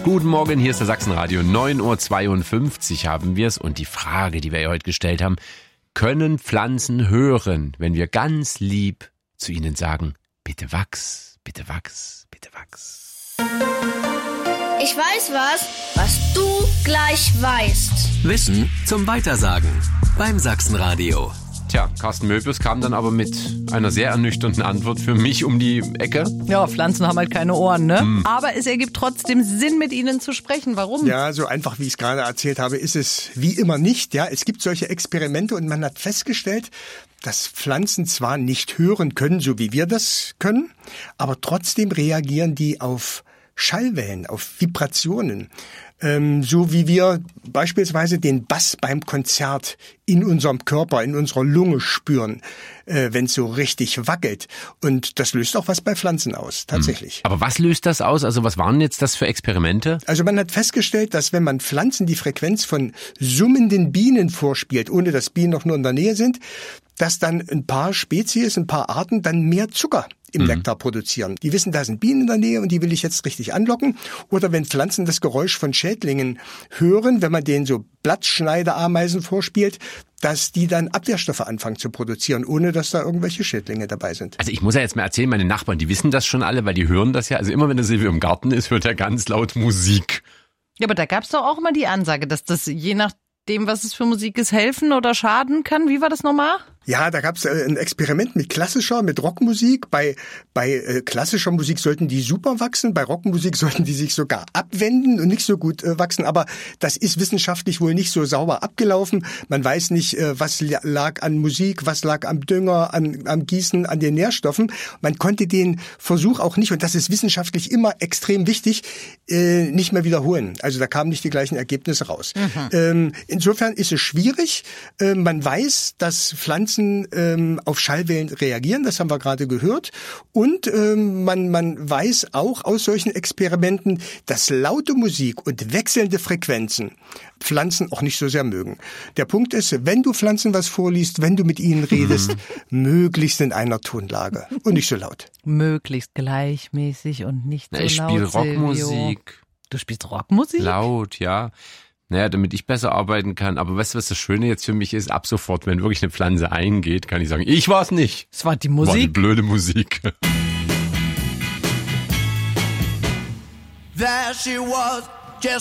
Guten Morgen, hier ist der Sachsenradio. 9.52 Uhr haben wir es. Und die Frage, die wir ja heute gestellt haben, können Pflanzen hören, wenn wir ganz lieb zu ihnen sagen, bitte wachs, bitte wachs, bitte wachs. Ich weiß was du gleich weißt. Wissen zum Weitersagen beim Sachsenradio. Tja, Carsten Möbius kam dann aber mit einer sehr ernüchternden Antwort für mich um die Ecke. Ja, Pflanzen haben halt keine Ohren, ne? Aber es ergibt trotzdem Sinn, mit ihnen zu sprechen. Warum? Ja, so einfach, wie ich es gerade erzählt habe, ist es wie immer nicht. Ja, es gibt solche Experimente und man hat festgestellt, dass Pflanzen zwar nicht hören können, so wie wir das können, aber trotzdem reagieren die auf Schallwellen, auf Vibrationen. So wie wir beispielsweise den Bass beim Konzert in unserem Körper, in unserer Lunge spüren, wenn es so richtig wackelt. Und das löst auch was bei Pflanzen aus, tatsächlich. Aber was löst das aus? Also was waren jetzt das für Experimente? Also man hat festgestellt, dass wenn man Pflanzen die Frequenz von summenden Bienen vorspielt, ohne dass Bienen noch nur in der Nähe sind, dass dann ein paar Spezies, ein paar Arten dann mehr Zucker im Nektar produzieren. Die wissen, da sind Bienen in der Nähe und die will ich jetzt richtig anlocken. Oder wenn Pflanzen das Geräusch von Schädlingen hören, wenn man denen so Blattschneiderameisen vorspielt, dass die dann Abwehrstoffe anfangen zu produzieren, ohne dass da irgendwelche Schädlinge dabei sind. Also ich muss ja jetzt mal erzählen, meine Nachbarn, die wissen das schon alle, weil die hören das ja. Also immer wenn der Silvio im Garten ist, hört er ganz laut Musik. Ja, aber da gab's doch auch mal die Ansage, dass das je nachdem, was es für Musik ist, helfen oder schaden kann. Wie war das nochmal? Ja, da gab's ein Experiment mit Rockmusik. Bei klassischer Musik sollten die super wachsen, bei Rockmusik sollten die sich sogar abwenden und nicht so gut wachsen. Aber das ist wissenschaftlich wohl nicht so sauber abgelaufen. Man weiß nicht, was lag an Musik, was lag am Dünger, am Gießen, an den Nährstoffen. Man konnte den Versuch auch nicht, und das ist wissenschaftlich immer extrem wichtig, nicht mehr wiederholen. Also da kamen nicht die gleichen Ergebnisse raus. Insofern ist es schwierig. Man weiß, dass Pflanzen auf Schallwellen reagieren, das haben wir gerade gehört. Und man weiß auch aus solchen Experimenten, dass laute Musik und wechselnde Frequenzen Pflanzen auch nicht so sehr mögen. Der Punkt ist, wenn du Pflanzen was vorliest, wenn du mit ihnen redest, möglichst in einer Tonlage und nicht so laut. Möglichst gleichmäßig und nicht so laut. Ich spiele Rockmusik. Du spielst Rockmusik? Laut, ja. Naja, damit ich besser arbeiten kann. Aber weißt du, was das Schöne jetzt für mich ist? Ab sofort, wenn wirklich eine Pflanze eingeht, kann ich sagen, ich war's nicht. Es war die Musik. War die blöde Musik. There she was,